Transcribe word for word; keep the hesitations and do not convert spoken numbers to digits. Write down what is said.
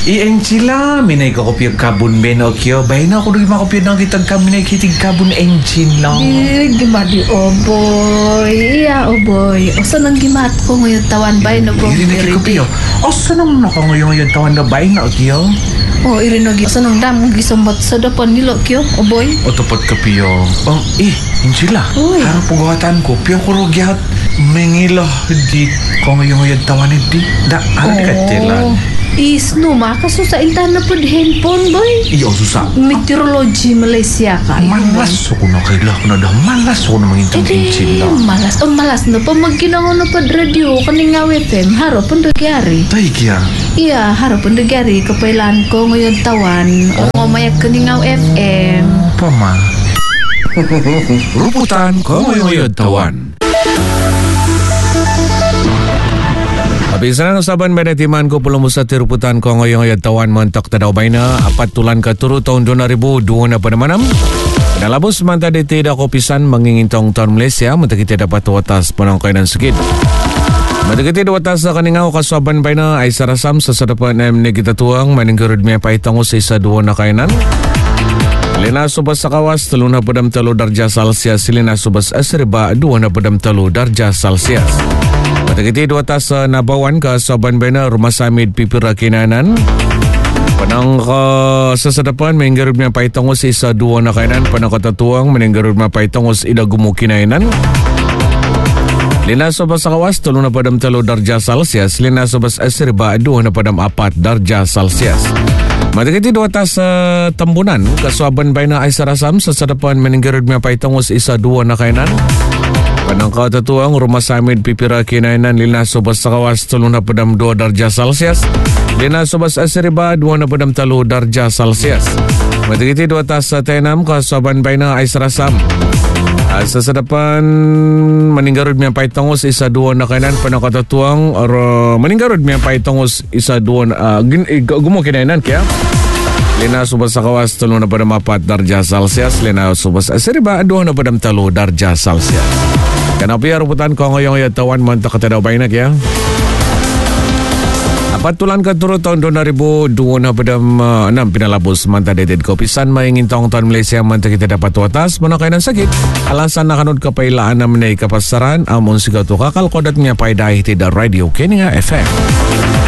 I-engine minay ka kopya kabun ben o kyo. Bahay na ako naging makopya ng kitang kaminay kiting kabun engine lang. Eh, gimadi o boy. Iya o boy. O saan ang gimat ko ngayon tawan bay na ko? Hindi na kikopya. O saan ang nakangayong ngayon tawan na bahay na o kyo? O irinogi. O saan ang dam gisambot sa dapan nilo kyo o boy? O tapat ka piyo. Oh, eh, engine la. Uy. Harap pagawatan ko. Piyo ko rogyat. Mengilo di ko ngayon ngayon tawan hindi. Da, harap ka tilan. Isno makaso sa intan na pod handphone boy. Iyo susah. Meteorology Malaysia ka. Malas ako na kaila ko na dah. Malas ako na mangintang engine lang. Malas. O malas na pa magkinango na pod radio kaningaw F M. Haro pandagyari. Tay kya. Iya, haro pandagyari. Kapailan ko ngayon tawan. O ngamayak kaningaw F M. Pama. Ruputan ko ngayon tawan. Bisa na saban benetiman ko pulo mo sa tiruputan ko ngayong ayat tawan mantak tadaw bay na apat tulan ka turu tahun dua ribu dua na panamanam. Nalabos man tadi tidak ko pisan mangingintong tahun Malaysia mentakiti dapat watas panangkainan sakit. Mentakiti watas sa kaningaw kasaban bay na ay sarasam sa sadapan em ni kita tuang maningkurud may paitango sa isa duwa na kainan. Lina subas sa kawas telu na padam telu darjah Celsius lina subas asriba dua na padam telu darjah Celsius. Patakiti dua tas uh, nabawan ka saban bena rumah samid pipira kinanan. Panang ka uh, sa sadapan menggarud niya paitangos isa dua na kainan. Panang katatuang menenggarud niya paitangos ida gumu kinainan. Lina sobas sa kawas tulong na padam talo darjah Celsius. Lina sobas asriba dua na padam apat darjah Celsius. Matakiti dua tas uh, tambunan kasuaban bena ay sarasam sa sadapan menenggarud niya paitangos isa dua na kainan. Panang katatuang rumah samid pipira kinainan lina sobas sa kawas tulong na padam dua darjah Celsius. Lina sobas asriba dua na padam talo darjah Celsius. Matikiti dua tas sa tenam kasaban bay na ay sarasam. Sa sadapan maninggarod miya paitangos isa dua na kainan panang katatuang or uh, maninggarod miya paitangos isa dua uh, gumo kinainan kaya. Lina subas sa kawas tulong na padam apat darjah Celsius. Lina subas asriba dua na padam talo darjah Celsius. Kenapa ya ruputan ko ngayong yatawan mantak katadaw bay na kaya? Apat tulan ka turut tahun dua ribu dua na padam uh, enam pinalabos manta dated ko. Pisan maingintong tahun Malaysia manta kita dapat watas manakay ng sakit. Alasan nakanod kapailaan naman ay kapasaran amon sigaw to kakal kodat niya paidahi tida radio kini nga F M.